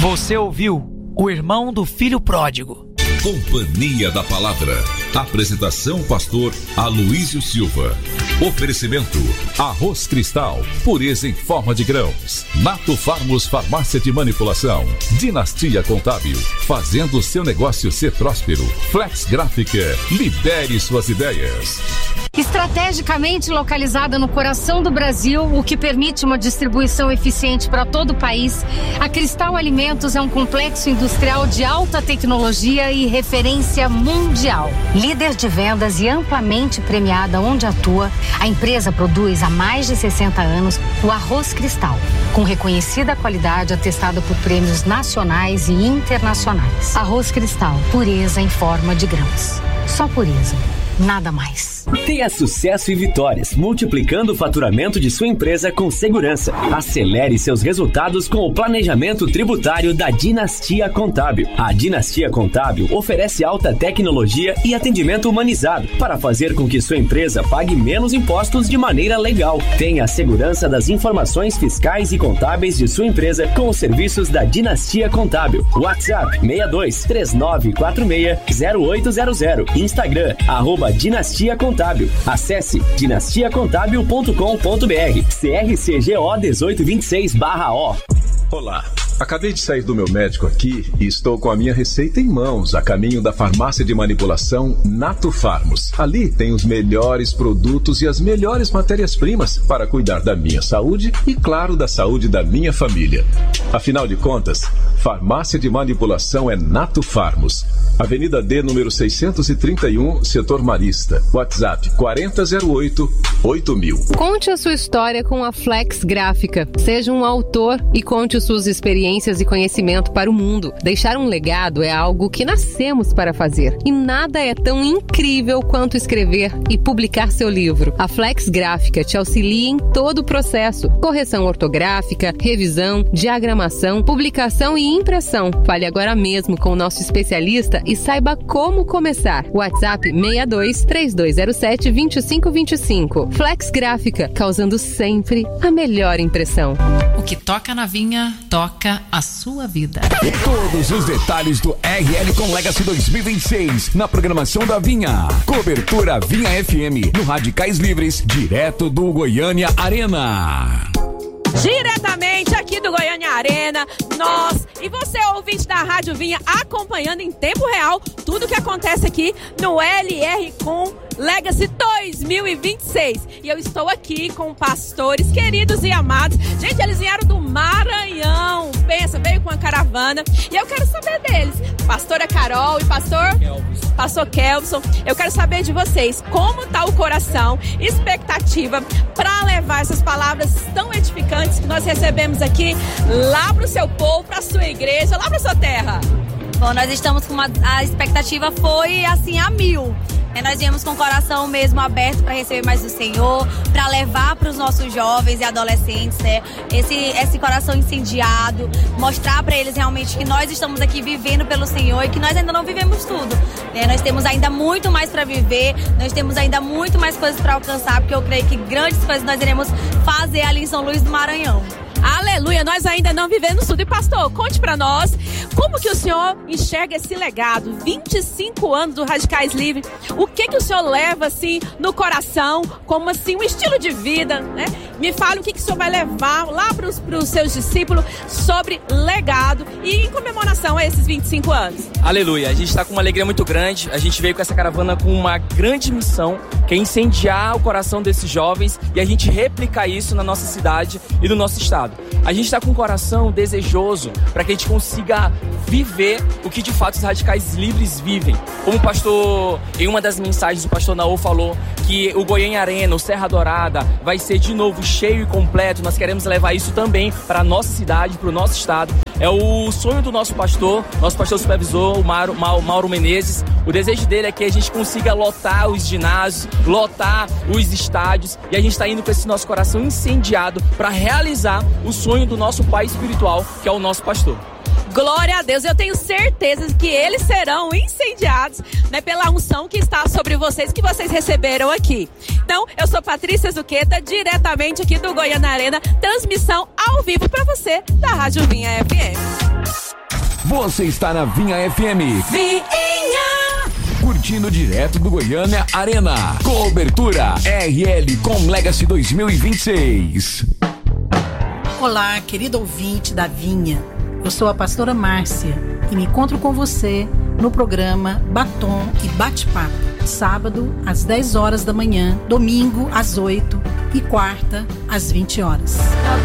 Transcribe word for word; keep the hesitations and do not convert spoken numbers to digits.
Você ouviu O Irmão do Filho Pródigo. Companhia da Palavra. Apresentação pastor Aloísio Silva. Oferecimento Arroz Cristal, pureza em forma de grãos. Nato Farmos Farmácia de Manipulação. Dinastia Contábil, fazendo seu negócio ser próspero. Flex Gráfica, lidere suas ideias. Estrategicamente localizada no coração do Brasil, o que permite uma distribuição eficiente para todo o país, a Cristal Alimentos é um complexo industrial de alta tecnologia e referência mundial. Líder de vendas e amplamente premiada onde atua, a empresa produz há mais de sessenta anos o arroz Cristal, com reconhecida qualidade atestada por prêmios nacionais e internacionais. Arroz Cristal, pureza em forma de grãos. Só pureza, nada mais. Tenha sucesso e vitórias, multiplicando o faturamento de sua empresa com segurança. Acelere seus resultados com o planejamento tributário da Dinastia Contábil. A Dinastia Contábil oferece alta tecnologia e atendimento humanizado para fazer com que sua empresa pague menos impostos de maneira legal. Tenha a segurança das informações fiscais e contábeis de sua empresa com os serviços da Dinastia Contábil. WhatsApp seis dois três nove quatro seis zero oito zero zero. Instagram, arroba Dinastia Contábil. Acesse dinastia contábil ponto com ponto b r. C R C G O dezoito vinte e seis barra O. Olá, acabei de sair do meu médico aqui e estou com a minha receita em mãos, a caminho da farmácia de manipulação Nato Farmos. Ali tem os melhores produtos e as melhores matérias-primas para cuidar da minha saúde e, claro, da saúde da minha família. Afinal de contas, farmácia de manipulação é Nato Farmos. Avenida D, número seiscentos e trinta e um, Setor Marista. WhatsApp quatro zero zero oito oito mil. Conte a sua história com a Flex Gráfica. Seja um autor e conte suas experiências e conhecimento para o mundo. Deixar um legado é algo que nascemos para fazer. E nada é tão incrível quanto escrever e publicar seu livro. A Flex Gráfica te auxilia em todo o processo. Correção ortográfica, revisão, diagramação, publicação e impressão. Fale agora mesmo com o nosso especialista e saiba como começar. WhatsApp seis dois três dois zero sete dois cinco dois cinco. Flex Gráfica, causando sempre a melhor impressão. O que toca na vinha, toca a sua vida. Todos os detalhes do R L Com Legacy dois mil e vinte e seis na programação da Vinha. Cobertura Vinha F M no Radicais Livres, direto do Goiânia Arena. Diretamente aqui do Goiânia Arena, nós e você, ouvinte da Rádio Vinha, acompanhando em tempo real tudo que acontece aqui no L R Com Legacy dois mil e vinte e seis. E eu estou aqui com pastores queridos e amados. Gente, eles vieram do Maranhão. Pensa, veio com a caravana. E eu quero saber deles. Pastora Carol e pastor Kelvson. Pastor Kelvson, eu quero saber de vocês como está o coração, expectativa para levar essas palavras tão edificantes que nós recebemos aqui lá para o seu povo, para a sua igreja, lá para a sua terra. Bom, nós estamos com uma... A expectativa foi assim a mil. É, nós viemos com o coração mesmo aberto para receber mais do Senhor, para levar para os nossos jovens e adolescentes, né, esse, esse coração incendiado, mostrar para eles realmente que nós estamos aqui vivendo pelo Senhor e que nós ainda não vivemos tudo. Né, nós temos ainda muito mais para viver, nós temos ainda muito mais coisas para alcançar, porque eu creio que grandes coisas nós iremos fazer ali em São Luís do Maranhão. Aleluia, nós ainda não vivemos tudo. E pastor, conte pra nós, como que o senhor enxerga esse legado? vinte e cinco anos do Radicais Livres, o que que o senhor leva assim no coração, como assim um estilo de vida, né? Me fale o que que o senhor vai levar lá pros, pros seus discípulos sobre legado e em comemoração a esses vinte e cinco anos. Aleluia, a gente está com uma alegria muito grande, a gente veio com essa caravana com uma grande missão, que é incendiar o coração desses jovens e a gente replicar isso na nossa cidade e no nosso estado. A gente está com um coração desejoso para que a gente consiga viver o que de fato os radicais livres vivem. Como o pastor, em uma das mensagens, o pastor Naô falou que o Goiânia Arena, o Serra Dourada, vai ser de novo cheio e completo. Nós queremos levar isso também para a nossa cidade, para o nosso estado. É o sonho do nosso pastor, nosso pastor supervisor, o Mauro, Mauro Menezes. O desejo dele é que a gente consiga lotar os ginásios, lotar os estádios. E a gente está indo com esse nosso coração incendiado para realizar o sonho do nosso pai espiritual, que é o nosso pastor. Glória a Deus, eu tenho certeza que eles serão incendiados, né, pela unção que está sobre vocês, que vocês receberam aqui. Então, eu sou Patrícia Zuqueta, diretamente aqui do Goiânia Arena, transmissão ao vivo para você da Rádio Vinha F M. Você está na Vinha F M. Vinha! Curtindo direto do Goiânia Arena. Cobertura R L com Legacy dois mil e vinte e seis. Olá, querido ouvinte da Vinha. Eu sou a pastora Márcia e me encontro com você no programa Batom e Bate-Papo. Sábado, às dez horas da manhã, domingo, às oito e quarta, às vinte horas.